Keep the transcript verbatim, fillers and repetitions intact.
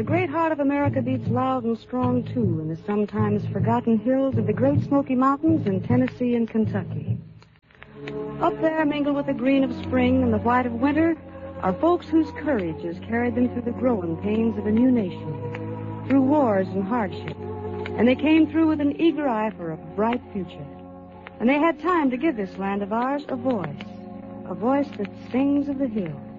the great heart of America beats loud and strong, too, in the sometimes forgotten hills of the Great Smoky Mountains in Tennessee and Kentucky. Up there, mingled with the green of spring and the white of winter, are folks whose courage has carried them through the growing pains of a new nation, through wars and hardship, and they came through with an eager eye for a bright future. And they had time to give this land of ours a voice, a voice that sings of the hills.